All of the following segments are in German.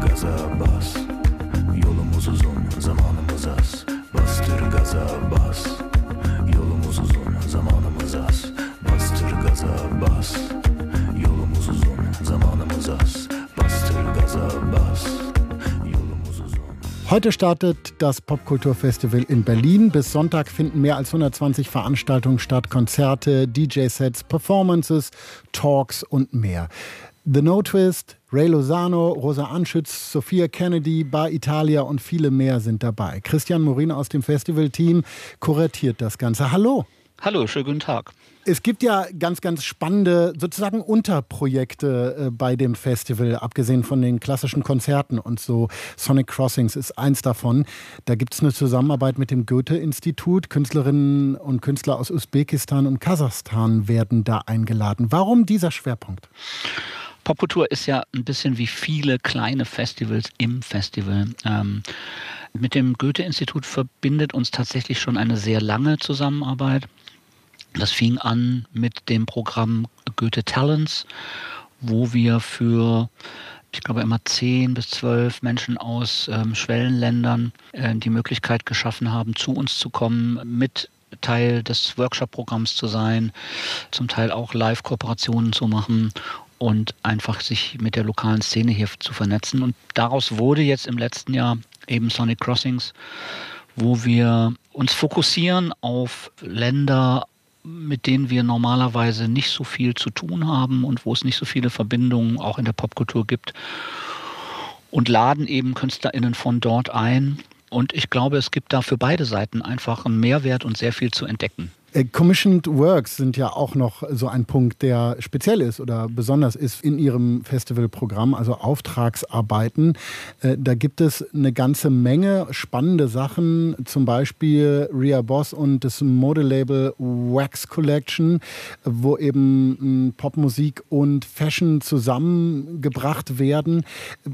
gaza bas. Yolumuz uzun, zamanımız az. Bastır gaza bas. Yolumuz uzun, zamanımız az. Bastır gaza bas. Yolumuz uzun, zamanımız az. Bastır gaza bas. Heute startet das Popkulturfestival in Berlin. Bis Sonntag finden mehr als 120 Veranstaltungen statt, Konzerte, DJ-Sets, Performances, Talks und mehr. The No Twist, Ray Lozano, Rosa Anschütz, Sophia Kennedy, Bar Italia und viele mehr sind dabei. Christian Morin aus dem Festivalteam kuratiert das Ganze. Hallo. Hallo, schönen guten Tag. Es gibt ja ganz, ganz spannende sozusagen Unterprojekte bei dem Festival, abgesehen von den klassischen Konzerten und so. Sonic Crossings ist eins davon. Da gibt es eine Zusammenarbeit mit dem Goethe-Institut. Künstlerinnen und Künstler aus Usbekistan und Kasachstan werden da eingeladen. Warum dieser Schwerpunkt? Popkultur ist ja ein bisschen wie viele kleine Festivals im Festival. Mit dem Goethe-Institut verbindet uns tatsächlich schon eine sehr lange Zusammenarbeit. Das fing an mit dem Programm Goethe Talents, wo wir für, ich glaube, immer 10 bis 12 Menschen aus Schwellenländern die Möglichkeit geschaffen haben, zu uns zu kommen, mit Teil des Workshop-Programms zu sein, zum Teil auch Live-Kooperationen zu machen und einfach sich mit der lokalen Szene hier zu vernetzen. Und daraus wurde jetzt im letzten Jahr eben Sonic Crossings, wo wir uns fokussieren auf Länder, mit denen wir normalerweise nicht so viel zu tun haben und wo es nicht so viele Verbindungen auch in der Popkultur gibt, und laden eben KünstlerInnen von dort ein. Und ich glaube, es gibt da für beide Seiten einfach einen Mehrwert und sehr viel zu entdecken. Commissioned Works sind ja auch noch so ein Punkt, der speziell ist oder besonders ist in Ihrem Festivalprogramm, also Auftragsarbeiten. Da gibt es eine ganze Menge spannende Sachen, zum Beispiel Rhea Boss und das Modelabel Wax Collection, wo eben Popmusik und Fashion zusammengebracht werden.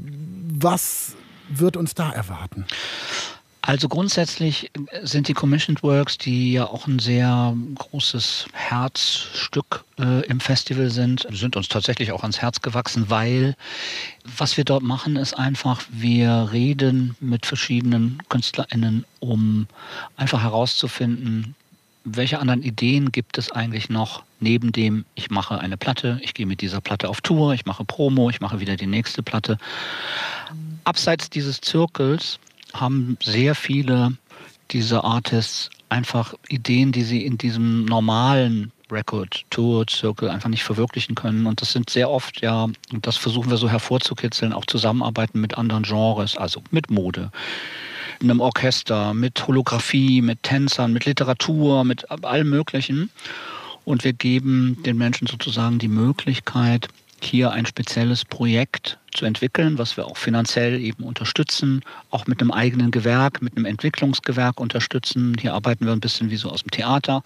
Was wird uns da erwarten? Also grundsätzlich sind die Commissioned Works, die ja auch ein sehr großes Herzstück im Festival sind uns tatsächlich auch ans Herz gewachsen, weil was wir dort machen, ist einfach, wir reden mit verschiedenen KünstlerInnen, um einfach herauszufinden, welche anderen Ideen gibt es eigentlich noch neben dem, ich mache eine Platte, ich gehe mit dieser Platte auf Tour, ich mache Promo, ich mache wieder die nächste Platte. Abseits dieses Zirkels haben sehr viele dieser Artists einfach Ideen, die sie in diesem normalen Record-Tour-Circle einfach nicht verwirklichen können. Und das sind sehr oft, ja, und das versuchen wir so hervorzukitzeln, auch Zusammenarbeiten mit anderen Genres, also mit Mode, einem Orchester, mit Holographie, mit Tänzern, mit Literatur, mit allem Möglichen. Und wir geben den Menschen sozusagen die Möglichkeit, hier ein spezielles Projekt zu entwickeln, was wir auch finanziell eben unterstützen, auch mit einem eigenen Gewerk, mit einem Entwicklungsgewerk unterstützen. Hier arbeiten wir ein bisschen wie so aus dem Theater.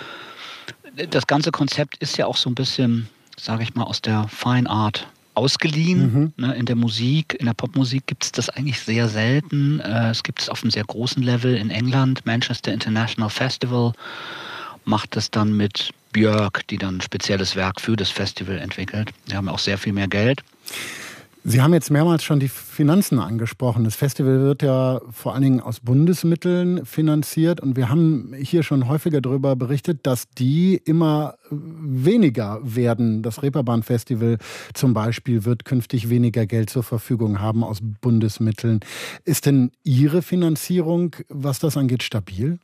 Das ganze Konzept ist ja auch so ein bisschen, sage ich mal, aus der Fine Art ausgeliehen. In der Musik, in der Popmusik gibt es das eigentlich sehr selten. Es gibt es auf einem sehr großen Level in England. Manchester International Festival macht es dann mit Björk, die dann ein spezielles Werk für das Festival entwickelt. Die haben auch sehr viel mehr Geld. Sie haben jetzt mehrmals schon die Finanzen angesprochen. Das Festival wird ja vor allen Dingen aus Bundesmitteln finanziert. Und wir haben hier schon häufiger darüber berichtet, dass die immer weniger werden. Das Reeperbahn-Festival zum Beispiel wird künftig weniger Geld zur Verfügung haben aus Bundesmitteln. Ist denn Ihre Finanzierung, was das angeht, stabil?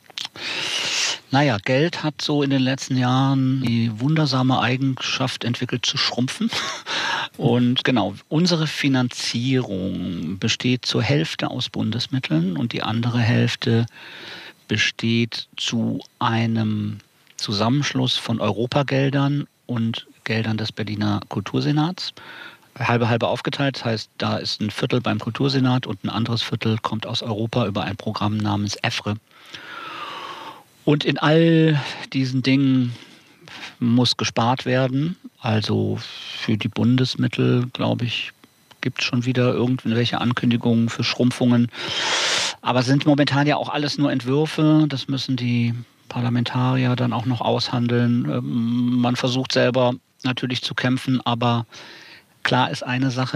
Naja, Geld hat so in den letzten Jahren die wundersame Eigenschaft entwickelt zu schrumpfen. Und genau, unsere Finanzierung besteht zur Hälfte aus Bundesmitteln und die andere Hälfte besteht zu einem Zusammenschluss von Europageldern und Geldern des Berliner Kultursenats. Halbe aufgeteilt, das heißt, da ist ein Viertel beim Kultursenat und ein anderes Viertel kommt aus Europa über ein Programm namens EFRE. Und in all diesen Dingen muss gespart werden. Also für die Bundesmittel, glaube ich, gibt es schon wieder irgendwelche Ankündigungen für Schrumpfungen. Aber sind momentan ja auch alles nur Entwürfe. Das müssen die Parlamentarier dann auch noch aushandeln. Man versucht selber natürlich zu kämpfen, aber klar ist eine Sache,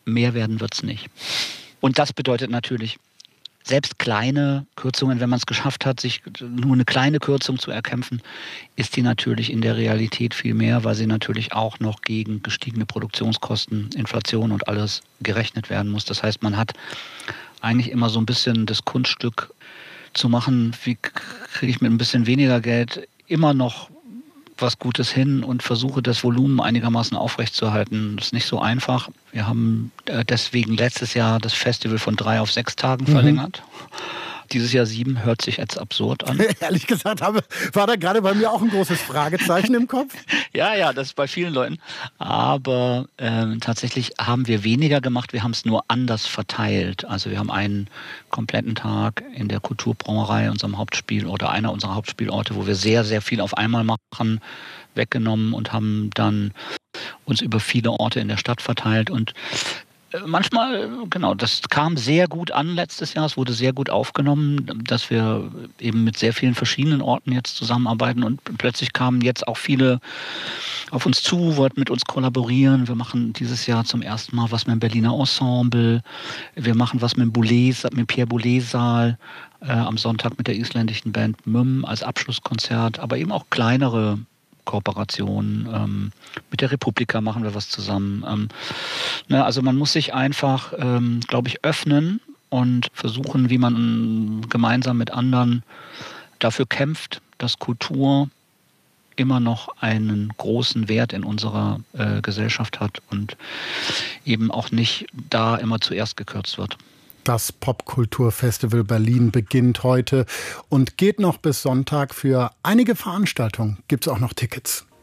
mehr werden wird es nicht. Und das bedeutet natürlich, selbst kleine Kürzungen, wenn man es geschafft hat, sich nur eine kleine Kürzung zu erkämpfen, ist die natürlich in der Realität viel mehr, weil sie natürlich auch noch gegen gestiegene Produktionskosten, Inflation und alles gerechnet werden muss. Das heißt, man hat eigentlich immer so ein bisschen das Kunststück zu machen, wie kriege ich mit ein bisschen weniger Geld immer noch was Gutes hin und versuche, das Volumen einigermaßen aufrechtzuerhalten. Das ist nicht so einfach. Wir haben deswegen letztes Jahr das Festival von 3 auf 6 Tagen verlängert. Dieses Jahr 7 hört sich jetzt absurd an. Ehrlich gesagt war da gerade bei mir auch ein großes Fragezeichen im Kopf. Ja, das ist bei vielen Leuten. Aber tatsächlich haben wir weniger gemacht, wir haben es nur anders verteilt. Also wir haben einen kompletten Tag in der Kulturbrauerei, unserem Hauptspiel oder einer unserer Hauptspielorte, wo wir sehr, sehr viel auf einmal machen, weggenommen und haben dann uns über viele Orte in der Stadt verteilt. Und manchmal, genau, das kam sehr gut an letztes Jahr. Es wurde sehr gut aufgenommen, dass wir eben mit sehr vielen verschiedenen Orten jetzt zusammenarbeiten und plötzlich kamen jetzt auch viele auf uns zu, wollten mit uns kollaborieren. Wir machen dieses Jahr zum ersten Mal was mit dem Berliner Ensemble. Wir machen was mit dem Pierre Boulez-Saal am Sonntag mit der isländischen Band Müm als Abschlusskonzert, aber eben auch kleinere Kooperation. Mit der Republika machen wir was zusammen. Also man muss sich einfach, glaube ich, öffnen und versuchen, wie man gemeinsam mit anderen dafür kämpft, dass Kultur immer noch einen großen Wert in unserer Gesellschaft hat und eben auch nicht da immer zuerst gekürzt wird. Das Popkulturfestival Berlin beginnt heute und geht noch bis Sonntag. Für einige Veranstaltungen gibt es auch noch Tickets.